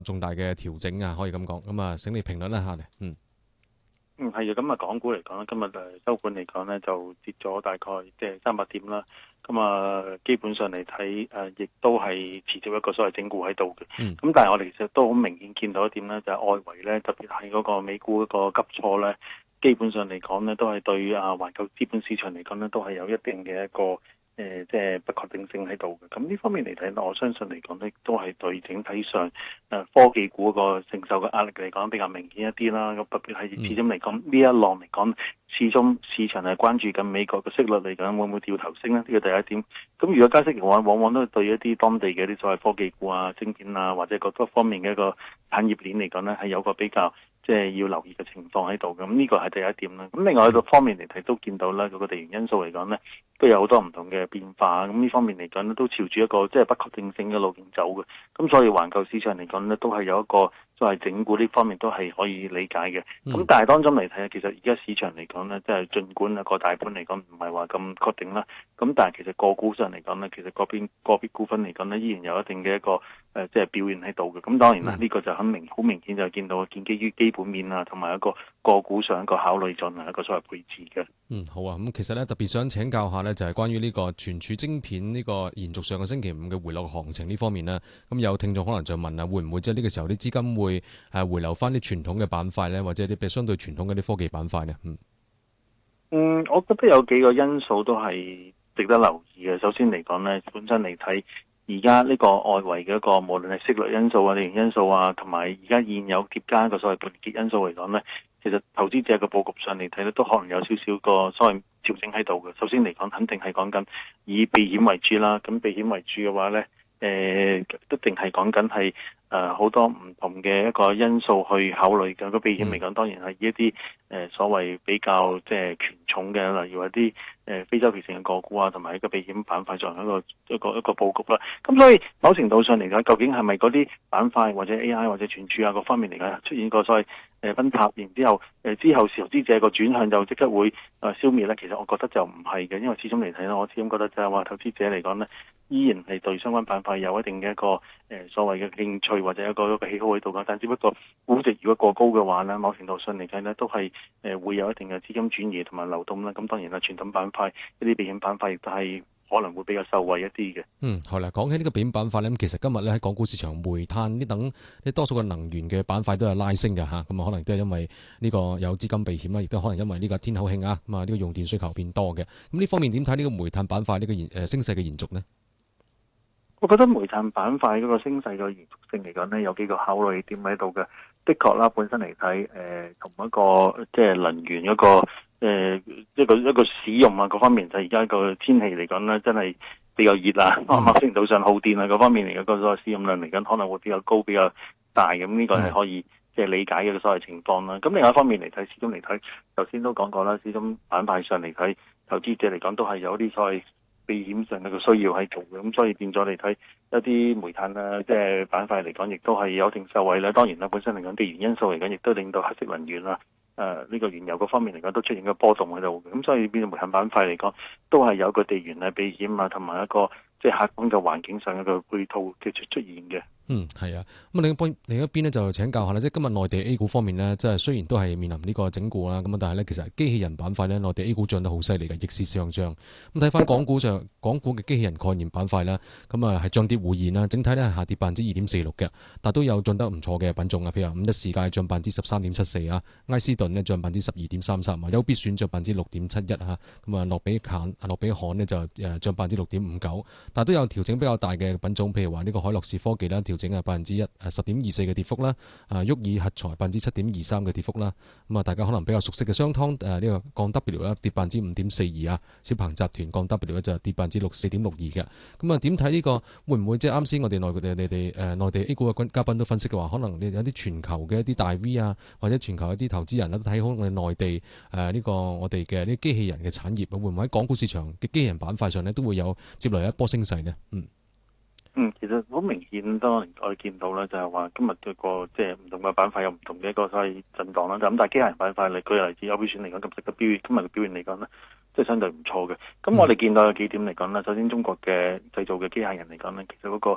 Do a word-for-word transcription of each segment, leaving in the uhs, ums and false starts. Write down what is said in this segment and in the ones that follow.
重大嘅調整啊，可以咁講。咁啊，請你評論一下咧。嗯。 嗯，係啊，咁啊，港股嚟講咧，今日誒收盤嚟講咧，就跌咗大概即係三百點啦。咁啊，基本上嚟睇誒，亦都係持續一個所謂整固喺度嘅。 嗯。 咁但係我哋其實都好明顯見到一點咧，就係外圍咧，特別係嗰個美股嗰個急挫咧，基本上嚟講咧，都係對啊環球資本市場嚟講咧，都係有一定嘅一個。誒，即係不確定性喺度嘅。咁呢方面嚟睇咧，我相信嚟講咧，都係對整體上誒科技股個承受嘅壓力嚟講比較明顯一啲啦。咁特別係始終嚟講呢一浪嚟講，始終市場係關注緊美國嘅息率嚟講會唔會掉頭升呢？呢個第一點。咁如果加息嘅話，往往都係對一啲當地嘅啲所謂科技股啊、晶片啊，或者各多方面嘅一個產業鏈嚟講咧，係有個比較即係要留意嘅情況喺度。咁呢個係第一點啦。咁另外一個方面嚟睇，都見到咧嗰個地緣因素嚟講咧，都有好多唔同嘅變化。咁呢方面嚟講咧，都朝住一個即係不確定性嘅路徑走嘅。咁所以環球市場嚟講咧，都係有一個所謂整固呢方面都係可以理解嘅。咁、嗯、但係當中嚟睇，其實而家市場嚟講咧，即係儘管啊個大盤嚟講唔係話咁確定啦。咁但係其實個股上嚟講咧，其實嗰邊個別股份嚟講咧，依然有一定嘅一個誒、呃、即係表現喺度嘅。咁當然啦，呢、嗯、個就很明好明顯就見到建基於基本面啊，同埋一個個股上一個考慮進行一個所謂配置嘅。 嗯，好啊。咁其實咧特別想請教下咧，就係關於呢個存儲晶片呢個延續上個星期五嘅回落行情呢方面啦。咁有聽眾可能就問啊，會唔會即係呢個時候啲資金會係回流翻啲傳統嘅板塊咧，或者啲比相對傳統嘅啲科技板塊呢？嗯， 嗯，我覺得有幾個因素都係值得留意嘅。首先嚟講咧，本身嚟睇而家呢個外圍嘅一個無論係息率因素啊、地緣因素啊，同埋而家現有疊加一個所謂盤結因素嚟講咧，其實投資者嘅佈局上嚟睇咧，都可能有少少個所謂調整喺度嘅。首先嚟講，肯定係講緊以避險為主啦。咁避險為主嘅話咧，誒、呃、一定係講緊係誒好多唔同嘅一個因素去考慮嘅。個避險嚟講，當然係以一啲誒、呃、所謂比較即係權重嘅，例如一啲誒非周期性嘅個股啊，同埋一個避險板塊作為一個一個一個佈局啦。咁所以某程度上嚟講，究竟係咪嗰啲板塊或者 A I 或者存儲啊各方面嚟講出現過所謂誒分塔，然之後誒之後投資者個轉向就即刻會誒消滅咧？其實我覺得就唔係嘅，因為始終嚟睇咧，我始終覺得就係話投資者嚟講咧，依然係對相關板塊有一定嘅一個誒、呃、所謂嘅興趣或者一個一個喜好喺度嘅。但只不過估值如果過高嘅話咧，某程度上嚟睇咧都係誒、呃、會有一定嘅資金轉移同埋流動啦。咁當然啦，傳統板塊一啲避險板塊亦都係可能會比較受惠一啲嘅。 嗯，好啦，講起呢個避險板塊咧，咁其實今日咧喺港股市場，煤炭呢等呢多數嘅能源嘅板塊都有拉升嘅嚇，咁啊可能都係因為呢個有資金避險啦，亦都可能因為呢個天口慶啊，咁啊呢個用電需求變多嘅。咁呢方面點睇呢個煤炭板塊呢個延誒升勢嘅延續呢？ 我覺得煤炭板塊嗰個升勢嘅延續性嚟講呢，有幾個考慮點喺度嘅。的確啦，本身嚟睇，誒、呃、同一個即係能源一個誒、呃、一個一個使用啊，各方面就而家個天氣嚟講呢，真係比較熱啊，某程度上耗電啊，各方面嚟講個所謂使用量嚟講可能會比較高、比較大，咁呢個係可以即係理解嘅所謂情況啦。咁另外一方面嚟睇，始終嚟睇，頭先都講過啦，始終板塊上嚟睇，投資者嚟講都係有啲所謂避險上嘅個需要喺度嘅，咁所以變咗嚟睇一啲煤炭啊，即係板塊嚟講，亦都係有一定受惠啦。當然啦，本身嚟講地緣因素嚟講，亦都令到黑色能源啊，誒、呃、呢、這個原油嗰方面嚟講都出現個波動喺度嘅。咁所以變咗煤炭板塊嚟講，都係有一個地緣啊避險啊，同埋一個即係客觀嘅環境上一個配套嘅出出現嘅。 嗯，係啊，咁啊另一邊另一邊咧就請教下啦，即係今日內地 A 股方面呢，即係雖然都係面臨呢個整固啦，咁啊但係呢，其實機器人板塊呢，內地 A 股漲得好犀利嘅，逆市上漲。咁睇翻港股上，港股嘅機器人概念板塊啦，咁啊係漲跌互現啦，整體呢係下跌百分之二點四六嘅，但都有進得唔錯嘅品種啊，譬如五一世界漲百分之十三點七四啊，埃斯頓呢漲百分之十二點三三啊，優必選漲百分之六點七一啊，咁啊諾比坎諾比漢呢就誒漲百分之六點五九，但都有調整比較大嘅品種，譬如話呢個海洛士科技啦，調整係百分之一誒十點二四嘅跌幅啦，啊沃爾核材百分之七點二三嘅跌幅啦，咁啊大家可能比較熟悉嘅商湯誒呢個降 W 啦，跌百分之五點四二啊，小鵬集團降 W 咧就跌百分之六四點六二嘅，咁啊點睇呢個會唔會即係啱先我哋內地你哋誒內地 A 股嘅嘉賓都分析嘅話，可能你有啲全球嘅一啲大 V 啊，或者全球一啲投資人都睇好我哋內地誒呢個我哋嘅呢機器人嘅產業，會唔會喺港股市場嘅機器人板塊上呢都會有接來一波升勢呢？嗯。 嗯，其實好明顯，當我哋見到咧，就係話今日嘅個即係唔同嘅板塊有唔同嘅一個所謂震盪啦。咁但係機械人板塊嚟舉例子，有表現嚟講，咁值得表現。今日嘅表現嚟講咧，即係相對唔錯嘅。咁我哋見到有幾點嚟講咧，首先中國嘅製造嘅機械人嚟講咧，其實嗰個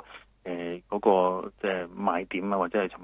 誒嗰個即係賣點啊，或者係尋